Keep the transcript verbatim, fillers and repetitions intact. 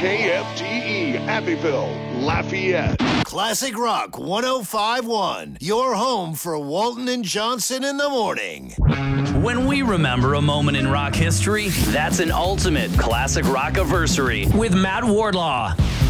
K F T E, Abbeville, Lafayette. Classic Rock one oh five point one, your home for Walton and Johnson in the morning. When we remember a moment in rock history, that's an ultimate Classic Rock-iversary with Matt Wardlaw.